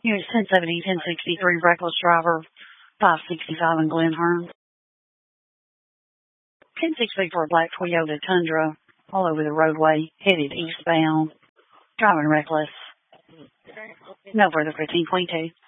US 1070, 1063, reckless driver, 565 in Glen Hern. 1064, black Toyota Tundra, all over the roadway, headed eastbound, driving reckless. No further 1522.